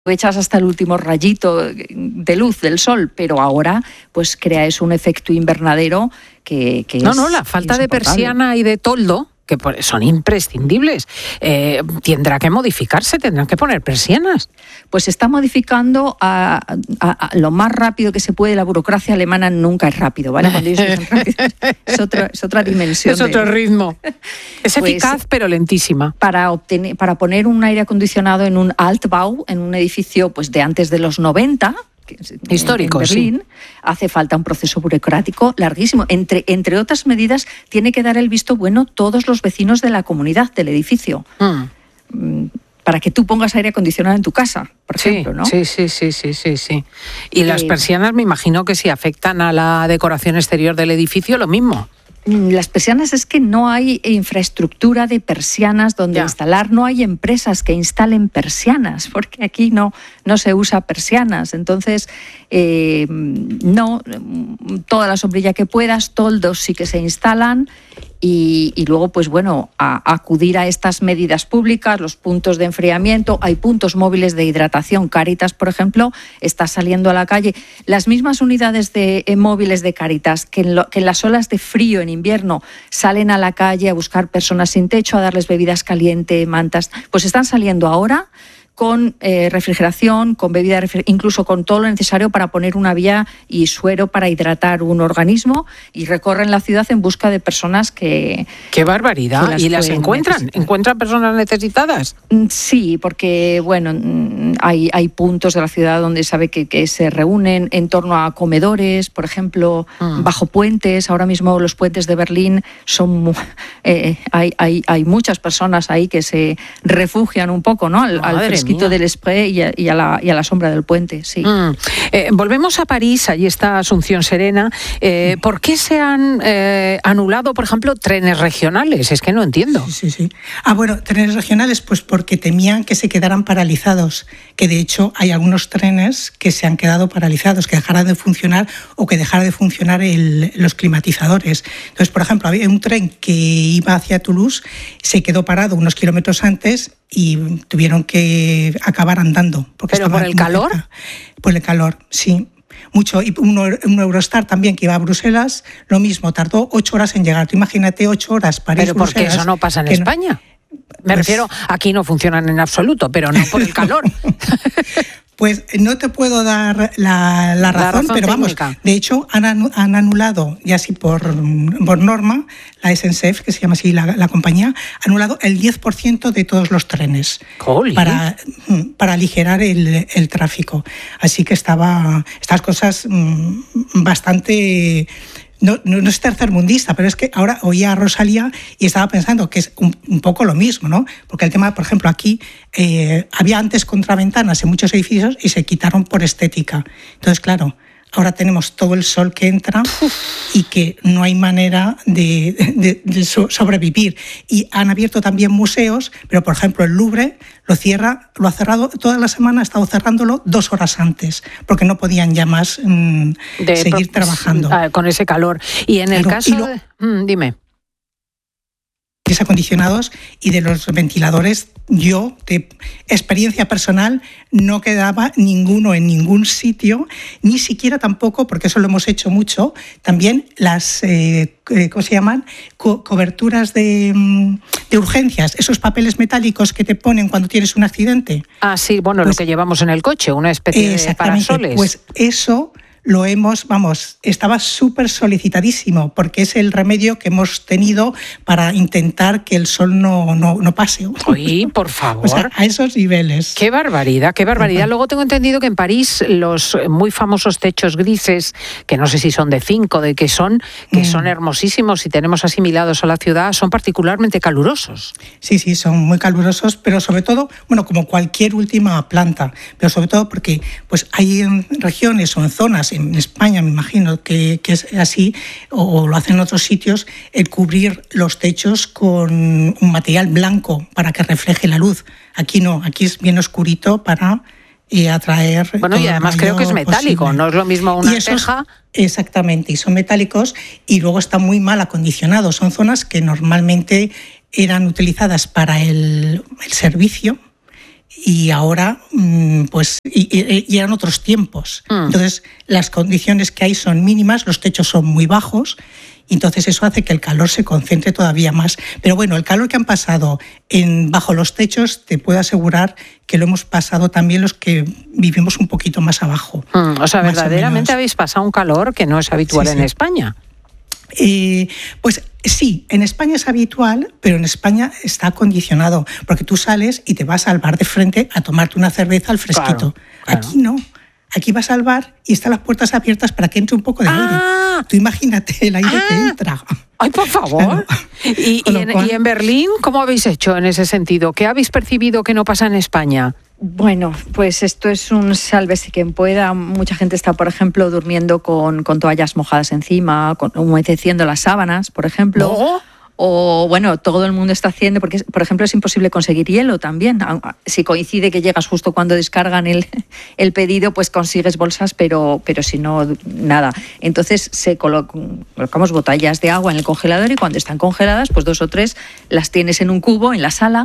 aprovechas hasta el último rayito de luz del sol, pero ahora pues crea eso un efecto invernadero que la falta de persiana y de toldo, que son imprescindibles, tendrá que modificarse, tendrán que poner persianas. Pues se está modificando a lo más rápido que se puede. La burocracia alemana nunca es rápido, ¿vale? Cuando ellos son rápidos, es otra dimensión. Es otro ritmo. Es eficaz, pero lentísima. Para poner un aire acondicionado en un Altbau, en un edificio pues de antes de los 90, histórico, en Berlín, sí, hace falta un proceso burocrático larguísimo. Entre otras medidas, tiene que dar el visto bueno todos los vecinos de la comunidad, del edificio. Para que tú pongas aire acondicionado en tu casa, por ejemplo, ¿no? Sí. Y las persianas, me imagino que si afectan a la decoración exterior del edificio, lo mismo. Las persianas es que no hay infraestructura de persianas donde instalar, no hay empresas que instalen persianas, porque aquí no se usa persianas. Entonces, toda la sombrilla que puedas, toldos sí que se instalan. Y luego, pues bueno, a acudir a estas medidas públicas, los puntos de enfriamiento, hay puntos móviles de hidratación. Cáritas, por ejemplo, está saliendo a la calle. Las mismas unidades de móviles de Cáritas que en las olas de frío en invierno salen a la calle a buscar personas sin techo, a darles bebidas calientes, mantas, pues están saliendo ahora con refrigeración, con bebida, incluso con todo lo necesario para poner una vía y suero para hidratar un organismo, y recorren la ciudad en busca de personas que... ¡Qué barbaridad! ¿Y las encuentran? Necesitar. ¿Encuentran personas necesitadas? Sí, porque bueno, hay puntos de la ciudad donde sabe que se reúnen en torno a comedores, por ejemplo, bajo puentes. Ahora mismo los puentes de Berlín son... hay muchas personas ahí que se refugian un poco, ¿no? Al fresquito del spray y a la sombra del puente, sí. Volvemos a París, allí está Asunción Serena. ¿Por qué se han anulado, por ejemplo, trenes regionales? Es que no entiendo. Sí. Bueno, trenes regionales, pues porque temían que se quedaran paralizados, que de hecho hay algunos trenes que se han quedado paralizados, que dejaran de funcionar o que dejara de funcionar los climatizadores. Entonces, por ejemplo, había un tren que iba hacia Toulouse, se quedó parado unos kilómetros antes y tuvieron que acabar andando. ¿Pero por el calor? Por el calor, sí. Mucho. Y un Eurostar también que iba a Bruselas, lo mismo, tardó 8 horas en llegar. Tú imagínate 8 horas París-Bruselas. ¿Pero porque eso no pasa en España? Me refiero, aquí no funcionan en absoluto, pero no por el calor. Pues no te puedo dar la razón, pero vamos, de hecho han anulado, y así por norma, la SNCF, que se llama así la compañía, ha anulado el 10% de todos los trenes para aligerar el tráfico. Así que estas cosas bastante... No es tercermundista, pero es que ahora oía a Rosalía y estaba pensando que es un poco lo mismo, ¿no? Porque el tema, por ejemplo, aquí había antes contraventanas en muchos edificios y se quitaron por estética. Entonces, claro, ahora tenemos todo el sol que entra y que no hay manera de sobrevivir. Y han abierto también museos, pero por ejemplo el Louvre lo ha cerrado toda la semana, ha estado cerrándolo 2 horas antes, porque no podían ya más seguir trabajando. Con ese calor. Y en el caso de... Dime. Acondicionados y de los ventiladores, yo de experiencia personal no quedaba ninguno en ningún sitio, ni siquiera tampoco, porque eso lo hemos hecho mucho, también las ¿cómo se llaman? Coberturas de urgencias, esos papeles metálicos que te ponen cuando tienes un accidente. Sí, bueno, pues, lo que llevamos en el coche, una especie de parasoles. Pues eso lo estaba súper solicitadísimo, porque es el remedio que hemos tenido para intentar que el sol no pase. Uy, por favor. O sea, a esos niveles. Qué barbaridad, qué barbaridad. Luego tengo entendido que en París los muy famosos techos grises, que no sé si son de zinc o de qué son, que son hermosísimos y tenemos asimilados a la ciudad, son particularmente calurosos. Sí, son muy calurosos, pero sobre todo, bueno, como cualquier última planta, pero sobre todo porque pues hay en regiones o en zonas, en España me imagino que es así, o lo hacen en otros sitios, el cubrir los techos con un material blanco para que refleje la luz. Aquí no, aquí es bien oscurito para atraer... Bueno, y además creo que es metálico, posible. No es lo mismo una teja... Exactamente, y son metálicos y luego están muy mal acondicionados. Son zonas que normalmente eran utilizadas para el servicio y ahora pues y eran otros tiempos. Entonces las condiciones que hay son mínimas, los techos son muy bajos, y entonces eso hace que el calor se concentre todavía más. Pero bueno, el calor que han pasado bajo los techos, te puedo asegurar que lo hemos pasado también los que vivimos un poquito más abajo. O sea, verdaderamente habéis pasado un calor que no es habitual en España. Pues sí, en España es habitual, pero en España está acondicionado, porque tú sales y te vas al bar de frente a tomarte una cerveza al fresquito. Claro. Aquí no. Aquí vas al bar y están las puertas abiertas para que entre un poco de aire. Tú imagínate el aire que entra. ¡Ay, por favor! Claro. ¿Y en Berlín cómo habéis hecho en ese sentido? ¿Qué habéis percibido que no pasa en España? Bueno, pues esto es un sálvese quien pueda. Mucha gente está, por ejemplo, durmiendo con toallas mojadas encima, humedeciendo las sábanas, por ejemplo. ¿No? O, bueno, todo el mundo está haciendo, porque, por ejemplo, es imposible conseguir hielo también. Si coincide que llegas justo cuando descargan el pedido, pues consigues bolsas, pero si no, nada. Entonces colocamos botellas de agua en el congelador y cuando están congeladas, pues 2 o 3 las tienes en un cubo en la sala.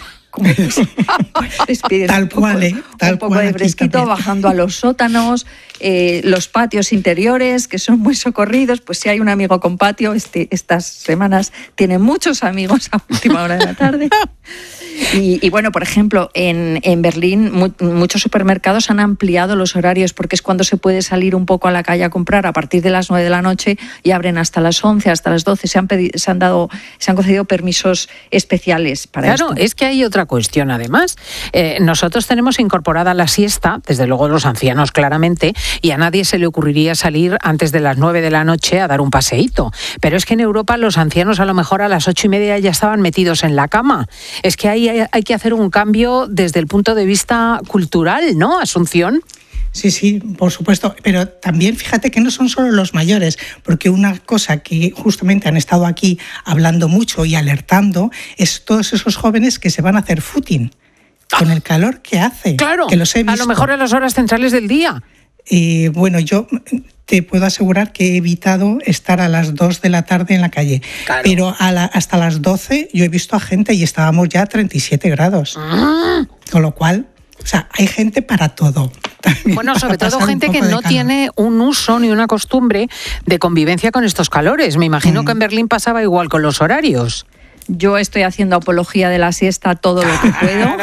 Tal cual, un poco de fresquito, bajando a los sótanos, los patios interiores, que son muy socorridos. Pues si hay un amigo con patio, estas semanas tiene muchos amigos a última hora de la tarde. Y bueno, por ejemplo, en Berlín muchos supermercados han ampliado los horarios porque es cuando se puede salir un poco a la calle a comprar a partir de las 9 de la noche y abren hasta las 11, hasta las 12. Se han concedido permisos especiales para esto. Claro, es que hay otra cuestión además. Nosotros tenemos incorporada la siesta, desde luego los ancianos claramente, y a nadie se le ocurriría salir antes de las 9 de la noche a dar un paseíto. Pero es que en Europa los ancianos a lo mejor a las 8:30 ya estaban metidos en la cama. Es que hay que hacer un cambio desde el punto de vista cultural, ¿no, Asunción? Sí, por supuesto, pero también fíjate que no son solo los mayores, porque una cosa que justamente han estado aquí hablando mucho y alertando es todos esos jóvenes que se van a hacer footing con el calor que hace. Claro, que los he visto. A lo mejor a las horas centrales del día. Bueno, yo te puedo asegurar que he evitado estar a las 2 de la tarde en la calle. Claro. Pero hasta las 12 yo he visto a gente y estábamos ya a 37 grados. Con lo cual, o sea, hay gente para todo. También bueno, sobre todo gente que no tiene un uso ni una costumbre de convivencia con estos calores. Me imagino que en Berlín pasaba igual con los horarios. Yo estoy haciendo apología de la siesta todo lo que puedo.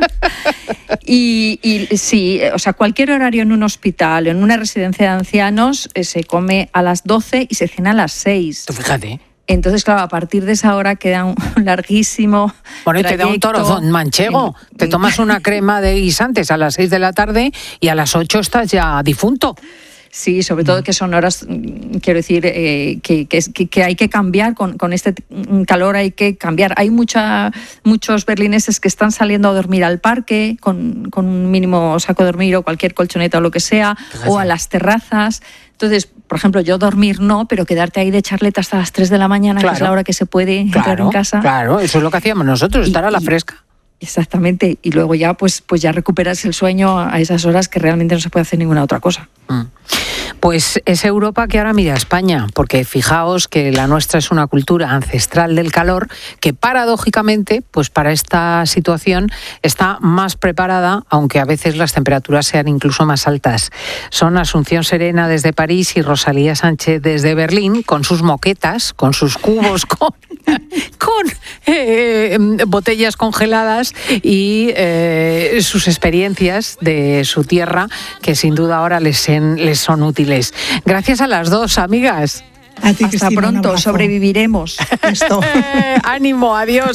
Y sí, o sea, cualquier horario en un hospital, en una residencia de ancianos, se come a las 12 y se cena a las 6. Tú fíjate. Entonces, claro, a partir de esa hora queda un larguísimo Bueno, y trayecto. te da un torozón manchego. Te tomas una crema de guisantes a las 6 de la tarde y a las 8 estás ya difunto. Sí, sobre todo que son horas, quiero decir, que hay que cambiar con este calor, hay que cambiar. Hay muchos berlineses que están saliendo a dormir al parque con un mínimo saco de dormir o cualquier colchoneta o lo que sea, o a las terrazas. Entonces, por ejemplo, yo dormir no, pero quedarte ahí de charleta hasta las 3 de la mañana, claro, que es la hora que se puede entrar en casa. Claro, eso es lo que hacíamos nosotros, estar a la fresca. Exactamente, y luego ya pues ya recuperas el sueño a esas horas que realmente no se puede hacer ninguna otra cosa. Pues es Europa que ahora mira a España, porque fijaos que la nuestra es una cultura ancestral del calor que paradójicamente, pues para esta situación está más preparada, aunque a veces las temperaturas sean incluso más altas. Son Asunción Serena desde París y Rosalía Sánchez desde Berlín, con sus moquetas, con sus cubos, con botellas congeladas y sus experiencias de su tierra, que sin duda ahora les son útiles. Gracias a las dos, amigas. A ti, hasta Cristina, pronto, sobreviviremos. Esto. Ánimo, adiós.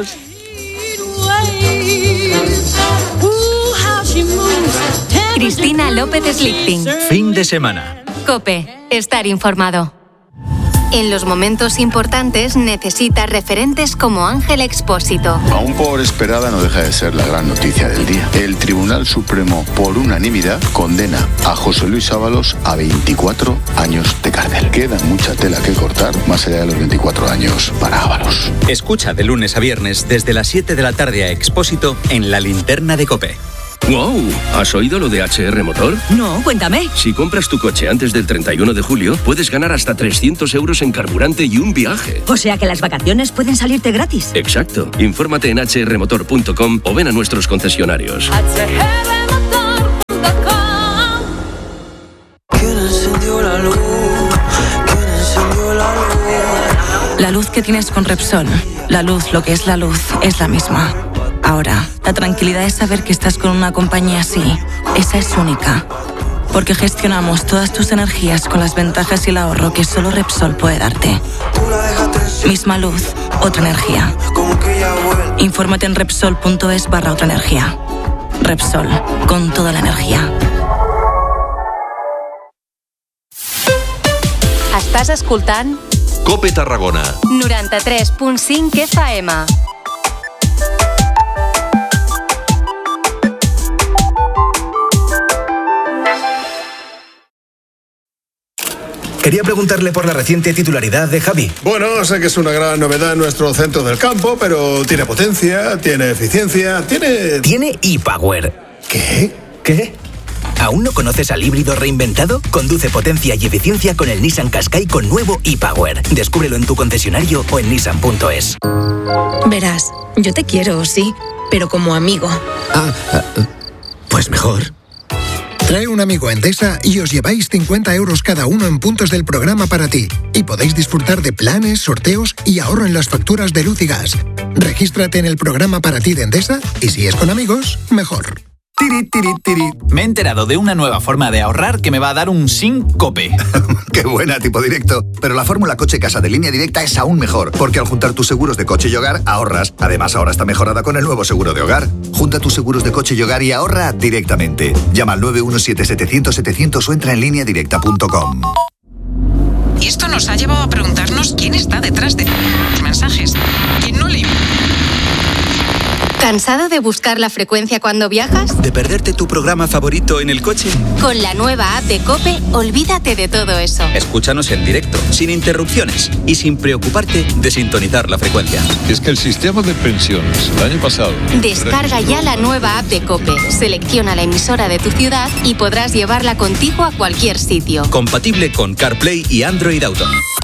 Cristina López Slichting. Fin de semana. COPE, estar informado. En los momentos importantes necesita referentes como Ángel Expósito. Aún por esperada no deja de ser la gran noticia del día. El Tribunal Supremo, por unanimidad, condena a José Luis Ábalos a 24 años de cárcel. Queda mucha tela que cortar, más allá de los 24 años para Ábalos. Escucha de lunes a viernes desde las 7 de la tarde a Expósito en La Linterna de COPE. ¡Wow! ¿Has oído lo de HR Motor? No, cuéntame. Si compras tu coche antes del 31 de julio, puedes ganar hasta 300 euros en carburante y un viaje. O sea que las vacaciones pueden salirte gratis. Exacto. Infórmate en hrmotor.com o ven a nuestros concesionarios. La luz que tienes con Repsol, la luz, lo que es la luz, es la misma. Ahora, la tranquilidad es saber que estás con una compañía así. Esa es única. Porque gestionamos todas tus energías con las ventajas y el ahorro que solo Repsol puede darte. Misma luz, otra energía. Infórmate en Repsol.es/otra energía. Repsol, con toda la energía. Estàs escoltant Cope Tarragona 93.5 FM. Quería preguntarle por la reciente titularidad de Javi. Bueno, sé que es una gran novedad en nuestro centro del campo, pero tiene potencia, tiene eficiencia, tiene... Tiene ePower. ¿Qué? ¿Aún no conoces al híbrido reinventado? Conduce potencia y eficiencia con el Nissan Qashqai con nuevo ePower. Descúbrelo en tu concesionario o en nissan.es. Verás, yo te quiero, sí, pero como amigo. Pues mejor. Trae un amigo a Endesa y os lleváis 50 euros cada uno en puntos del programa para ti. Y podéis disfrutar de planes, sorteos y ahorro en las facturas de luz y gas. Regístrate en el programa para ti de Endesa y si es con amigos, mejor. Tiri. Me he enterado de una nueva forma de ahorrar que me va a dar un síncope. ¡Qué buena, tipo directo! Pero la fórmula coche-casa de Línea Directa es aún mejor, porque al juntar tus seguros de coche y hogar, ahorras. Además, ahora está mejorada con el nuevo seguro de hogar. Junta tus seguros de coche y hogar y ahorra directamente. Llama al 917-700-700 o entra en lineadirecta.com. Y esto nos ha llevado a preguntarnos quién está detrás de los mensajes. ¿Quién no lee? ¿Cansado de buscar la frecuencia cuando viajas? ¿De perderte tu programa favorito en el coche? Con la nueva app de COPE, olvídate de todo eso. Escúchanos en directo, sin interrupciones y sin preocuparte de sintonizar la frecuencia. Es que el sistema de pensiones el año pasado... Descarga ya la nueva app de COPE, selecciona la emisora de tu ciudad y podrás llevarla contigo a cualquier sitio. Compatible con CarPlay y Android Auto.